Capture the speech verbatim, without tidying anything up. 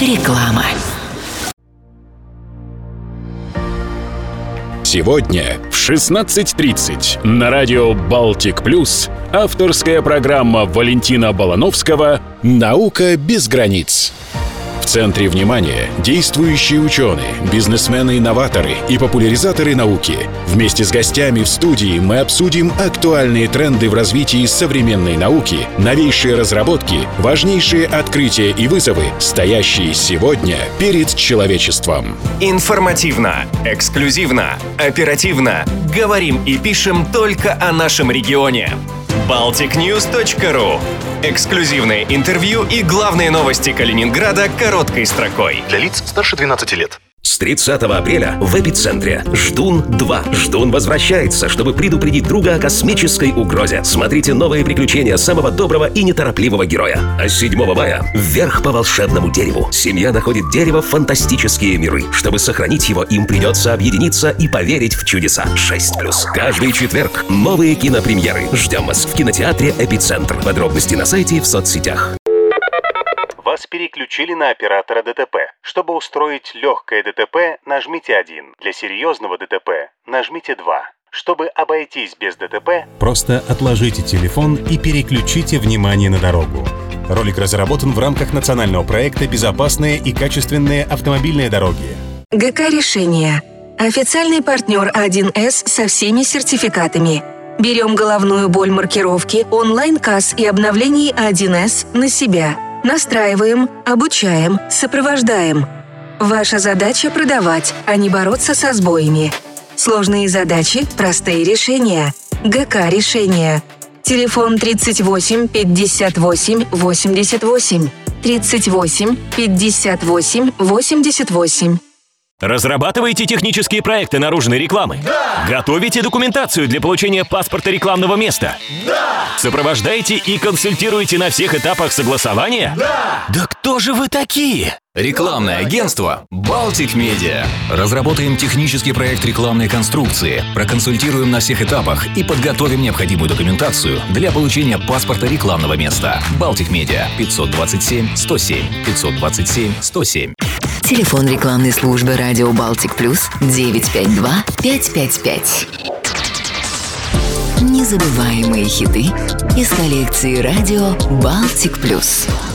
Реклама. Сегодня в шестнадцать тридцать на радио «Балтик Плюс» авторская программа Валентина Балановского «Наука без границ». В центре внимания действующие ученые, бизнесмены-инноваторы и популяризаторы науки. Вместе с гостями в студии мы обсудим актуальные тренды в развитии современной науки, новейшие разработки, важнейшие открытия и вызовы, стоящие сегодня перед человечеством. Информативно, эксклюзивно, оперативно. Говорим и пишем только о нашем регионе. балтик ньюс точка ру. Эксклюзивные интервью и главные новости Калининграда короткой строкой. Для лиц старше двенадцати лет. С тридцатого апреля в эпицентре Ждун два. Ждун возвращается, чтобы предупредить друга о космической угрозе. Смотрите новые приключения самого доброго и неторопливого героя. А седьмого мая вверх по волшебному дереву. Семья находит дерево в фантастические миры. Чтобы сохранить его, им придется объединиться и поверить в чудеса. шесть плюс. Каждый четверг новые кинопремьеры. Ждем вас в кинотеатре «Эпицентр». Подробности на сайте и в соцсетях. Вас переключили на оператора ДТП. Чтобы устроить легкое ДТП, нажмите один. Для серьезного ДТП нажмите два. Чтобы обойтись без ДТП, просто отложите телефон и переключите внимание на дорогу. Ролик разработан в рамках национального проекта «Безопасные и качественные автомобильные дороги». ГК «Решение». Официальный партнер А один эс со всеми сертификатами. Берем головную боль маркировки, онлайн-касс и обновлений А один эс на себя. Настраиваем, обучаем, сопровождаем. Ваша задача – продавать, а не бороться со сбоями. Сложные задачи – простые решения. ГК «Решение». Телефон тридцать восемь пятьдесят восемь восемьдесят восемь. тридцать восемь пятьдесят восемь восемьдесят восемь. Разрабатываете технические проекты наружной рекламы? Да! Готовите документацию для получения паспорта рекламного места? Да! Сопровождаете и консультируете на всех этапах согласования? Да! Да кто же вы такие? Рекламное агентство «Балтик Медиа». Разработаем технический проект рекламной конструкции, проконсультируем на всех этапах и подготовим необходимую документацию для получения паспорта рекламного места. «Балтик Медиа» пятьсот двадцать семь сто семь пятьсот двадцать семь сто семь. Телефон рекламной службы радио «Балтик Плюс» девять пять два пять пять пять. Незабываемые хиты из коллекции радио «Балтик Плюс».